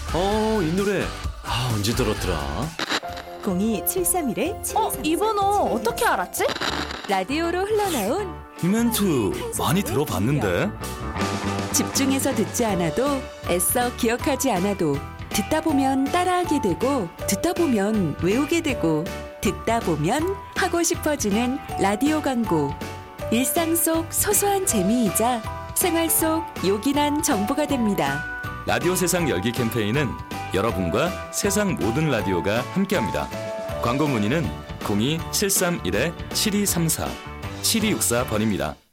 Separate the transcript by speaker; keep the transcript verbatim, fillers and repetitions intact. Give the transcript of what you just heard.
Speaker 1: 어, 이 노래. 아, 언제 들었더라?
Speaker 2: 공이 칠삼일
Speaker 3: 어, 이 번호 어떻게 알았지?
Speaker 2: 라디오로 흘러나온
Speaker 4: 이 멘트 많이 들어봤는데.
Speaker 2: 집중해서 듣지 않아도 애써 기억하지 않아도 듣다 보면 따라하게 되고 듣다 보면 외우게 되고 듣다 보면 하고 싶어지는 라디오 광고. 일상 속 소소한 재미이자 생활 속 요긴한 정보가 됩니다.
Speaker 4: 라디오 세상 열기 캠페인은 여러분과 세상 모든 라디오가 함께합니다. 광고 문의는 공이 칠삼일 칠이삼사 칠이육사 번입니다.